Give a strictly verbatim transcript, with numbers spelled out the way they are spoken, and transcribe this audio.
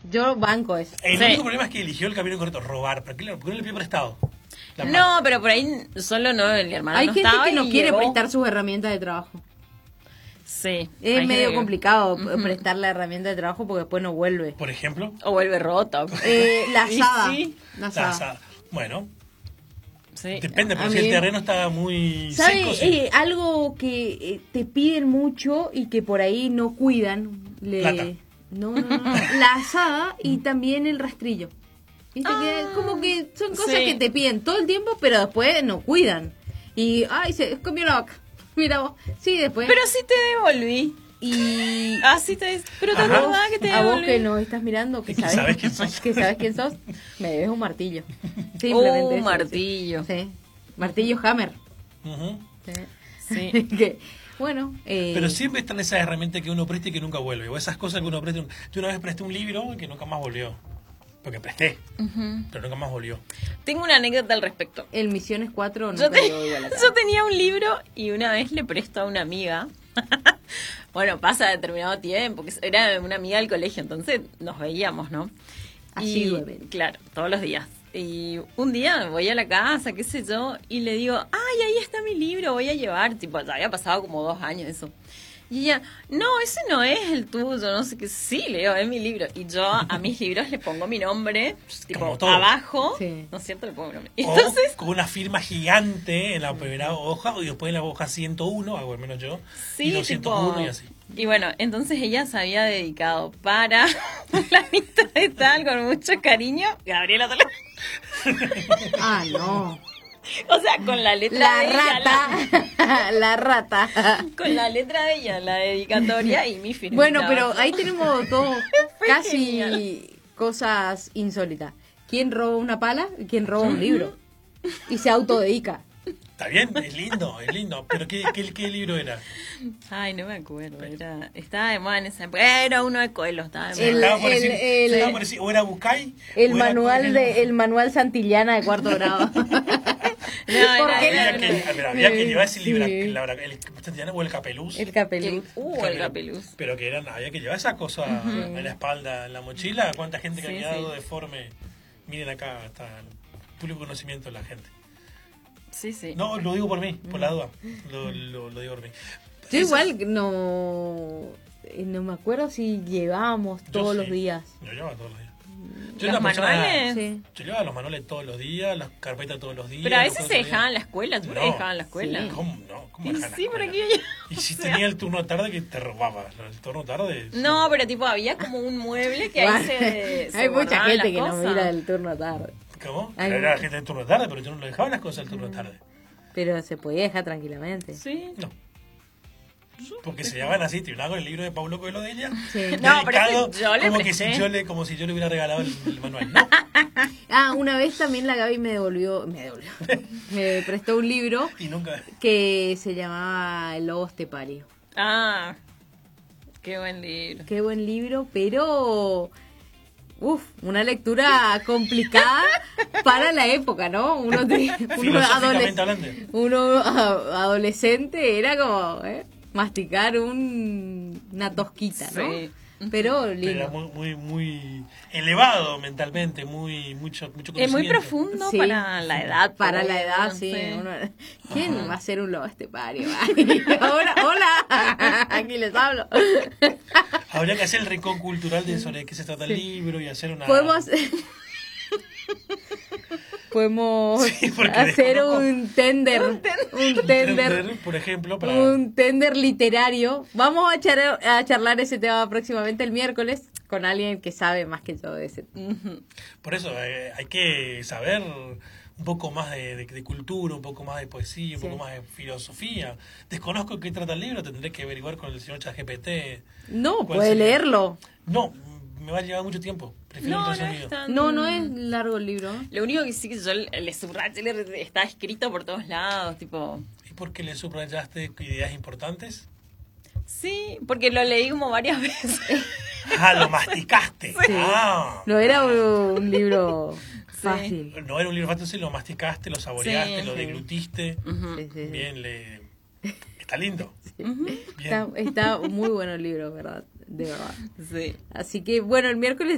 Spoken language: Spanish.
Yo banco eso. El Sí. único problema es que eligió el camino correcto, robar. ¿Por qué, le- por qué no le pidió prestado? La No, plata. pero por ahí solo no, el hermano Hay no gente estaba que no y quiere llevó. prestar sus herramientas de trabajo. Sí. Es hay medio gente que- complicado Ujú. prestar la herramienta de trabajo porque después no vuelve. Por ejemplo, O vuelve rota. Eh, la Y asada. sí. La la asada. asada. Bueno, Sí. depende, A pero si mí- el terreno está muy ¿Sabe? seco, sí. Eh, algo que eh, te piden mucho y que por ahí no cuidan. Le... Plata. No, no, no. La asada y también el rastrillo. ¿Viste? Que Ah, como que son cosas sí. que te piden todo el tiempo, pero después no cuidan. Y, ay, se comió la vaca. Mira vos. Sí, después. Pero sí te devolví. Y Ah, sí te... Pero te Ajá. acordás que te a vos devolví. que nos estás mirando, que Que sabes, sabes quién sos. que sabes quién sos, me debes un martillo. Simplemente Un eso, martillo. Sí. Sí. Martillo Hammer. Ujú. Sí. Sí. Que, bueno, eh, Pero siempre están esas herramientas que uno presta y que nunca vuelve. O esas cosas que uno presta. Yo una vez presté un libro que nunca más volvió. Porque presté, Ujú. pero nunca más volvió. Tengo una anécdota al respecto. el Misiones cuatro nunca Yo, te- llegó igual acá. yo tenía un libro y una vez le presto a una amiga. Bueno, pasa determinado tiempo, que era una amiga del colegio, entonces nos veíamos, ¿no? Y, Asiduamente. claro, todos los días. Y un día voy a la casa, qué sé yo, y le digo, ay, ahí está mi libro, voy a llevar. Tipo, ya había pasado como dos años eso. Y ella, no, ese no es el tuyo, no sé qué. Sí, le digo, es mi libro. Y yo a mis libros le pongo mi nombre, tipo, Como todo. abajo, Sí. ¿no es cierto? Le pongo mi nombre. Y O entonces, con una firma gigante en la primera hoja y después en la hoja ciento uno, o al menos yo, sí, y doscientos uno tipo, y así. y bueno, entonces ella se había dedicado para la amistad de tal, con mucho cariño, Gabriela Toledo. Ah, no. O sea, con la letra La de ella, rata. La rata. la- con la letra de ella, la dedicatoria y mi firma. Bueno, pero ahí tenemos dos Fue casi genial. cosas insólitas. ¿Quién roba una pala y quién roba un libro? Y se autodedica. Está bien, es lindo, es lindo. Pero ¿qué, qué, qué libro era? Ay, no me acuerdo. Era, estaba de moda en esa época. Era uno de Coelho, estaba de moda. El- Estaba por decir- el- estaba por decir, o era Bucay. El o era manual Coelho. de el manual Santillana de cuarto grado. No, era- Porque era- Había que, pero había que llevar ese libro, Sí. el, la- el, Santillana o el Capeluz. El el, capeluz. uh, el capeluz. Pero que eran, había que llevar esa cosa en la espalda, en la mochila. ¿Cuánta gente que Sí, ha quedado sí. deforme? Miren acá, está el público conocimiento de la gente. Sí, sí. No, lo digo por mí, por la duda. Lo, lo, lo digo por mí. Yo Eso- igual no eh, no me acuerdo si llevábamos yo todos sí. los días. Yo llevaba todos los días. Yo ¿Los era una persona- manuales? Sí. Yo llevaba los manuales todos los días, las carpetas todos los días. Pero a los veces cosas se todos los dejaban en días. la escuela. ¿Tú No. no dejabas en la escuela? Sí. ¿Cómo no? ¿Cómo Y dejar la sí, pero escuela? aquí Y si o sea, tenía el turno tarde que te robaba. El turno tarde. No, pero tipo había como un mueble que ahí se, se Hay mucha guardaban gente las que no cosas. mira el turno tarde. ¿Cómo? Hay Era mucha- la gente del turno tarde, pero yo no lo dejaba las cosas del turno tarde. Pero se podía dejar tranquilamente. Sí. No. Porque se llaman así, terminaba con el libro de Paulo Coelho de ella. Sí. No, pero dedicado es que yo le como, que presté. si yo le, como si yo le hubiera regalado el, el manual. No. Ah, una vez también la Gaby me devolvió, me devolvió, me prestó un libro Y nunca. que se llamaba El lobo estepario. Ah, qué buen libro. Qué buen libro, pero uf, una lectura complicada para la época, ¿no? Uno, te- uno, Filosóficamente adoles- hablando. uno a- adolescente era como ¿eh? masticar un, una tosquita, ¿no? Sí. Pero Pero era lindo. muy, muy, muy elevado mentalmente, muy, mucho, mucho Es muy conocimiento. profundo Sí. para la edad. Para pues, la edad, no sí. sé. uno- ¿Quién va a ser un lobo estepario? Ay, hola, hola. Aquí les hablo. Habría que hacer el rincón cultural de sobre qué se trata el libro y hacer una. Podemos podemos Sí, porque hacer desconozco. un tender, un tender, Tender, por ejemplo, para. un tender literario. Vamos a, char- a charlar ese tema próximamente el miércoles con alguien que sabe más que yo de ese. Ujú. Por eso eh, hay que saber un poco más de, de- de cultura, un poco más de poesía, un Sí. poco más de filosofía. Desconozco qué trata el libro, tendré que averiguar con el señor ChatGPT. No, ¿Cuál puede sería? leerlo. No, me va a llevar mucho tiempo. Prefiero No, el no sonido. es tan... No, no es largo el libro. Lo único que sí que yo le le subrayé, le- está escrito por todos lados, tipo... ¿Y por qué le subrayaste ideas importantes? Sí, porque lo leí como varias veces. Ah, lo masticaste. Ah. No era un libro Sí. fácil. No era un libro fácil, lo masticaste, lo saboreaste, Sí, lo sí. deglutiste. Ujú. Sí, sí, sí. Bien, le... está lindo. Ujú. Bien. Está, está muy bueno el libro, ¿verdad? De verdad. Sí. Así que, bueno, el miércoles